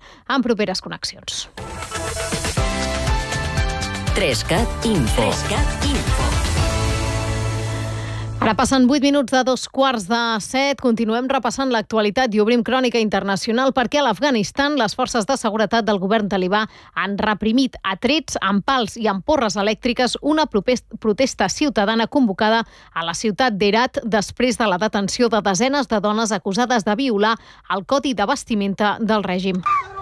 en properes connexions. 3CAT Info. Ara passen 8 minuts de 7:15. Continuem repassant l'actualitat i obrim crònica internacional perquè a l'Afganistan les forces de seguretat del govern talibà han reprimit a trets, amb pals i amb porres elèctriques una protesta ciutadana convocada a la ciutat d'Herat després de la detenció de desenes de dones acusades de violar el codi de vestimenta del règim.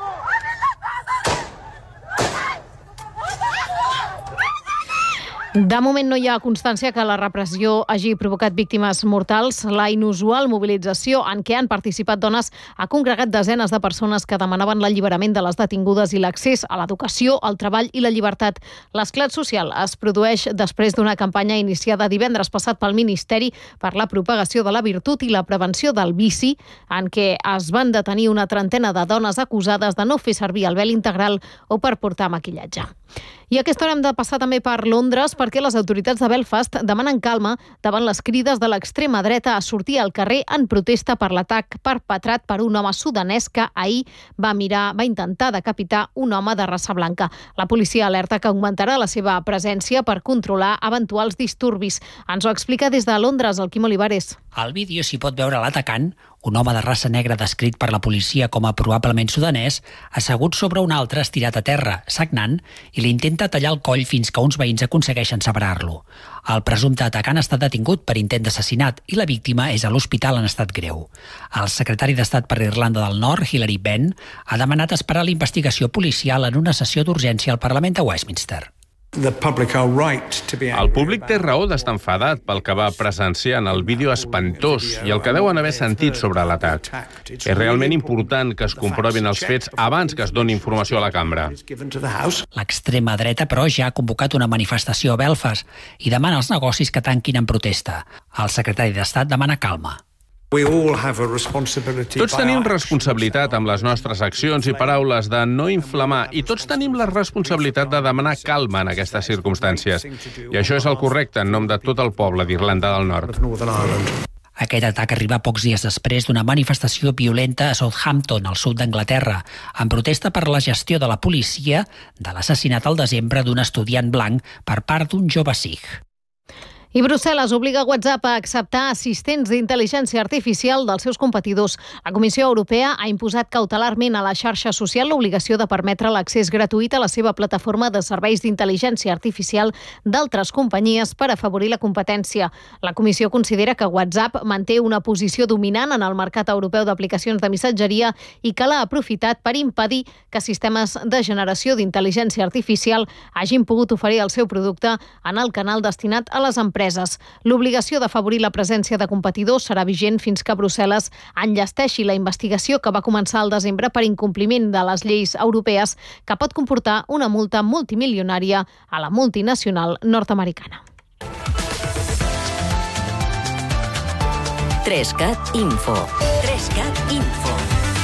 De moment no hi ha constància que la repressió hagi provocat víctimes mortals. La inusual mobilització en què han participat dones ha congregat desenes de persones que demanaven l'alliberament de les detingudes i l'accés a l'educació, al treball i la llibertat. L'esclat social es produeix després d'una campanya iniciada divendres passat pel Ministeri per la propagació de la virtut i la prevenció del vici, en què es van detenir una trentena de dones acusades de no fer servir el vel integral o per portar maquillatge. I a aquesta hora hem de passar també per Londres perquè les autoritats de Belfast demanen calma davant les crides de l'extrema dreta a sortir al carrer en protesta per l'atac perpetrat per un home sudanès que ahir va intentar decapitar un home de raça blanca. La policia alerta que augmentarà la seva presència per controlar eventuals disturbis. Ens ho explica des de Londres el Quim Olivares. Al vídeo s'hi pot veure l'atacant, un home de raça negra descrit per la policia com a probablement sudanès, assegut sobre un altre estirat a terra, sagnant, i li intenta tallar el coll fins que uns veïns aconsegueixen separar-lo. El presumpte atacant ha estat detingut per intent d'assassinat i la víctima és a l'hospital en estat greu. El secretari d'Estat per Irlanda del Nord, Hilary Benn, ha demanat esperar la investigació policial en una sessió d'urgència al Parlament de Westminster. El públic té raó d'estar enfadat pel que va presenciar en el vídeo espantós i el que deuen haver sentit sobre l'atac. És realment important que es comprovin els fets abans que es doni informació a la cambra. L'extrema dreta, però, ja ha convocat una manifestació a Belfast i demana als negocis que tanquin en protesta. El secretari d'Estat demana calma. Tots tenim responsabilitat amb les nostres accions i paraules de no inflamar i tots tenim la responsabilitat de demanar calma en aquestes circumstàncies. I això és el correcte en nom de tot el poble d'Irlanda del Nord. Aquest atac arriba pocs dies després d'una manifestació violenta a Southampton, al sud d'Anglaterra, en protesta per la gestió de la policia de l'assassinat al desembre d'un estudiant blanc per part d'un jove sikh. I Brussel·les obliga WhatsApp a acceptar assistents d'intel·ligència artificial dels seus competidors. La Comissió Europea ha imposat cautelarment a la xarxa social l'obligació de permetre l'accés gratuït a la seva plataforma de serveis d'intel·ligència artificial d'altres companyies per afavorir la competència. La Comissió considera que WhatsApp manté una posició dominant en el mercat europeu d'aplicacions de missatgeria i que l'ha aprofitat per impedir que sistemes de generació d'intel·ligència artificial hagin pogut oferir el seu producte en el canal destinat a les empreses. L'obligació d'afavorir la presència de competidors serà vigent fins que Brussel·les enllesteixi la investigació que va començar al desembre per incompliment de les lleis europees, que pot comportar una multa multimilionària a la multinacional nord-americana. 3CAT Info. 3CAT Info.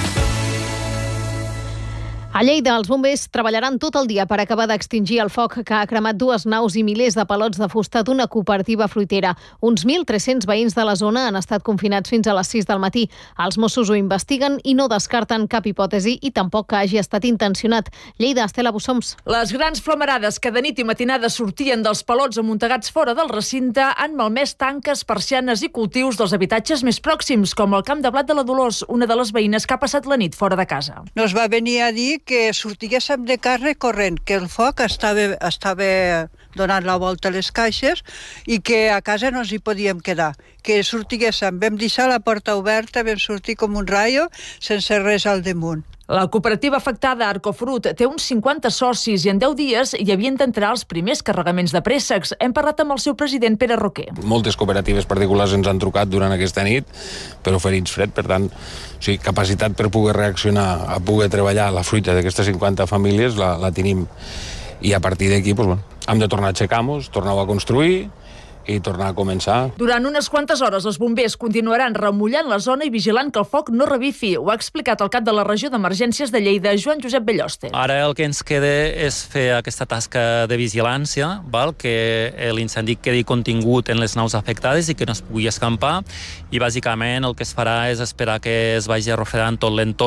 A Lleida, els bombers treballaran tot el dia per acabar d'extingir el foc que ha cremat 2 naus i milers de palots de fusta d'una cooperativa fruitera. Uns 1.300 veïns de la zona han estat confinats fins a les 6 del matí. Els Mossos ho investiguen i no descarten cap hipòtesi i tampoc que hagi estat intencionat. Lleida, Estela Bussoms. Les grans flamarades que de nit i matinada sortien dels palots amuntegats fora del recinte han malmès tanques, persianes i cultius dels habitatges més pròxims, com el Camp de Blat de la Dolors, una de les veïnes que ha passat la nit fora de casa. Nos va venir a dir que sortiguéssim de carrer corrent, que el foc estava donant la volta a les caixes i que a casa no ens hi podíem quedar. Que sortiguéssim, vam deixar la porta oberta, vam sortir com un raio sense res al damunt. La cooperativa afectada, Arcofrut, té uns 50 socis i en 10 dies hi havien d'entrar els primers carregaments de préssecs. Hem parlat amb el seu president, Pere Roquer. Moltes cooperatives particulars ens han trucat durant aquesta nit per oferir-nos fred, per tant, capacitat per poder reaccionar, a poder treballar la fruita d'aquestes 50 famílies la tenim. I a partir d'aquí hem de tornar a aixecar-nos, tornar a construir i tornar a començar. Durant unes quantes hores els bombers continuaran remullant la zona i vigilant que el foc no revifi. Ho ha explicat el cap de la regió d'emergències de Lleida, Joan Josep Belloste. Ara el que ens queda és fer aquesta tasca de vigilància, que l'incendi quedi contingut en les naus afectades i que no es pugui escampar, i bàsicament el que es farà és esperar que es vagi arrofegant tot l'entorn.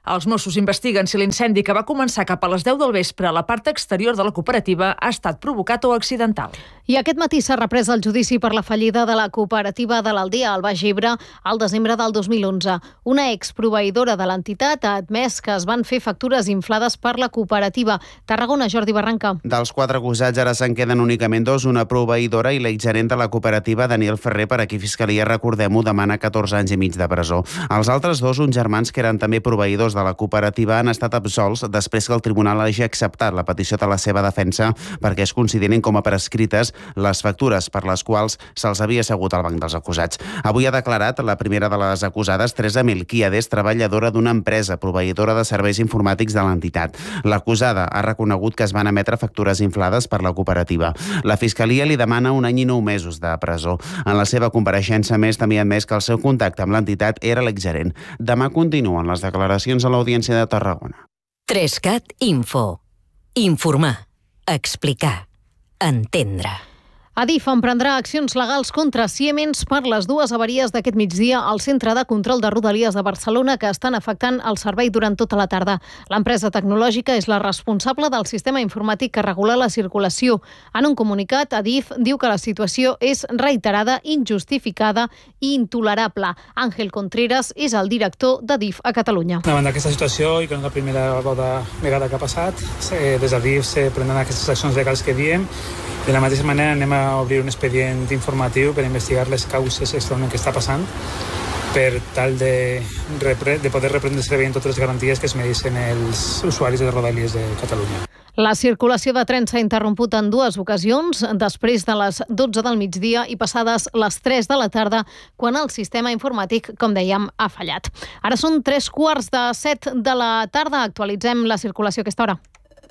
Els Mossos investiguen si l'incendi que va començar cap a les 10 del vespre a la part exterior de la cooperativa ha estat provocat o accidental. I aquest matí s'ha reprès el judici per la fallida de la cooperativa de l'Aldea al Baix Ebre al desembre del 2011. Una exproveïdora de l'entitat ha admès que es van fer factures inflades per la cooperativa. Tarragona, Jordi Barranca. Dels 4 acusats ara se'n queden únicament 2, una proveïdora i l'exgerent de la cooperativa, Daniel Ferrer, per a qui Fiscalia, recordem-ho, demana 14 anys i mig de presó. Els altres 2, uns germans que eren també proveïdors de la cooperativa, han estat absolts després que el tribunal hagi acceptat la petició de la seva defensa perquè es considerin com a prescrites les factures per les quals se'ls havia assegut al banc dels acusats. Avui ha declarat la primera de les acusades, Teresa Melquiades, treballadora d'una empresa proveïdora de serveis informàtics de l'entitat. L'acusada ha reconegut que es van emetre factures inflades per la cooperativa. La Fiscalia li demana 1 any i 9 mesos de presó. En la seva compareixença, més, també ha admès que el seu contacte amb l'entitat era l'exgerent. Demà continuen les declaracions a l'Audiència de Tarragona. 3CAT Info. Informar, explicar, entendre. Adif emprendrà accions legals contra Siemens per les 2 avaries d'aquest migdia al Centre de Control de Rodalies de Barcelona que estan afectant el servei durant tota la tarda. L'empresa tecnològica és la responsable del sistema informàtic que regula la circulació. En un comunicat, Adif diu que la situació és reiterada, injustificada i intolerable. Àngel Contreras és el director d'Adif a Catalunya. Davant d'aquesta situació, i que no és la primera vegada que ha passat, des d'Adif se prenen aquestes accions legals que diem. De la mateixa manera anem a obrir un expedient informatiu per investigar les causes exactament que està passant per tal de poder reprendre el servei amb totes les garanties que es mereixen els usuaris de Rodalies de Catalunya. La circulació de trens s'ha interromput en 2 ocasions, després de les 12 del migdia i passades les 3 de la tarda, quan el sistema informàtic, com dèiem, ha fallat. Ara són 3:45 de la tarda. Actualitzem la circulació a aquesta hora.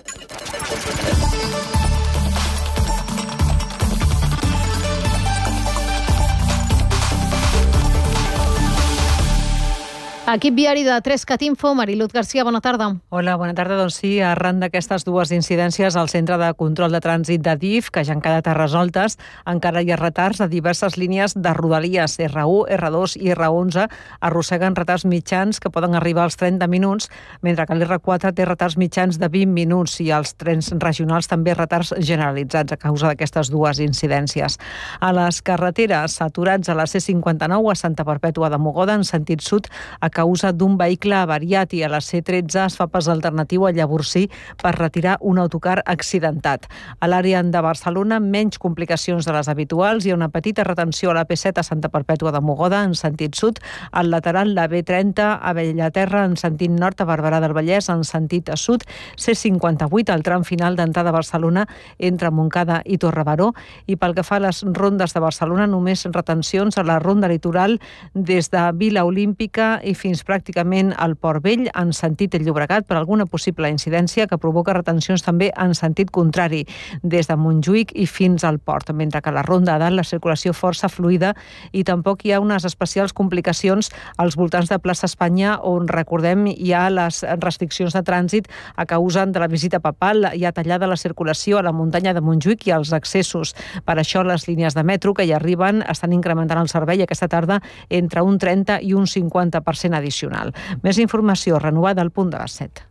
Equip viari de 3CAT Info, Mariluz Garcia, bona tarda. Hola, bona tarda. Doncs sí, arran d'aquestes 2 incidències al Centre de Control de Trànsit d'Adif, que ja han quedat resoltes, encara hi ha retards de diverses línies de Rodalies. R1, R2 i R11 arrosseguen retards mitjans que poden arribar als 30 minuts, mentre que l'R4 té retards mitjans de 20 minuts i els trens regionals també retards generalitzats a causa d'aquestes 2 incidències. A les carreteres, aturats a la C59 a Santa Perpètua de Mogoda en sentit sud a causa d'un vehicle avariat, i a la C13 es fa pas alternatiu a Llavorsí per retirar un autocar accidentat. A l'àrea de Barcelona, menys complicacions de les habituals. Hi ha una petita retenció a la P7 a Santa Perpètua de Mogoda en sentit sud, al lateral la B30 a Bellaterra en sentit nord, a Barberà del Vallès en sentit sud, C58 al tram final d'entrada a Barcelona entre Montcada i Torrebaró, i pel que fa a les rondes de Barcelona, només retencions a la ronda litoral des de Vila Olímpica i fins pràcticament al Port Vell en sentit Llobregat per alguna possible incidència que provoca retencions també en sentit contrari des de Montjuïc i fins al port, mentre que a la ronda a dalt la circulació força fluida i tampoc hi ha unes especials complicacions als voltants de plaça Espanya, on, recordem, hi ha les restriccions de trànsit a causa de la visita papal. Hi ha tallada la circulació a la muntanya de Montjuïc i als accessos. Per això les línies de metro que hi arriben estan incrementant el servei aquesta tarda entre un 30 i un 50% addicional. Més informació renovada al punt de les 7.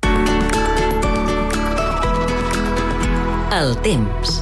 El temps.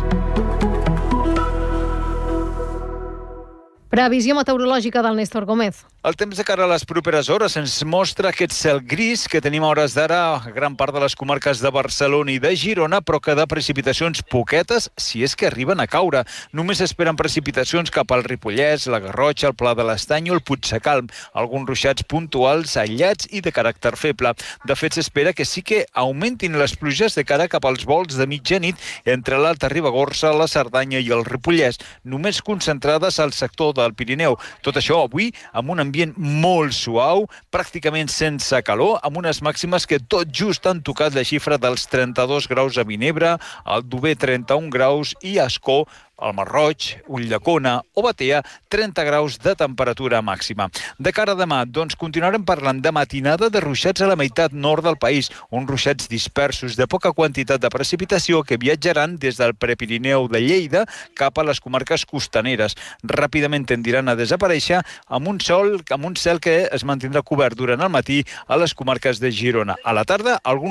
Previsió meteorològica del Néstor Gómez. El temps de cara a les properes hores ens mostra aquest cel gris que tenim a hores d'ara a gran part de les comarques de Barcelona i de Girona, però que de precipitacions poquetes, si és que arriben a caure. Només esperen precipitacions cap al Ripollès, la Garrotxa, el Pla de l'Estany o el Puigdecalm, alguns ruixats puntuals, aïllats i de caràcter feble. De fet, s'espera que sí que augmentin les pluges de cara cap als volts de mitjanit entre l'Alta Ribagorça, la Cerdanya i el Ripollès, només concentrades al sector del Pirineu. Tot això avui amb un ambient molt suau, pràcticament sense calor, amb unes màximes que tot just han tocat la xifra dels 32 graus a Vinebre, al Dober 31 graus i a Ascó al Masroig, Ulldecona o Batea, 30 graus de temperatura màxima. De cara a demà, doncs continuarem parlant de matinada de ruixats a la meitat nord del país, uns ruixats dispersos de poca quantitat de precipitació que viatjaran des del Prepirineu de Lleida cap a les comarques costaneres. Ràpidament tendiran a desaparèixer amb un cel que es mantindrà cobert durant el matí a les comarques de Girona. A la tarda, alguns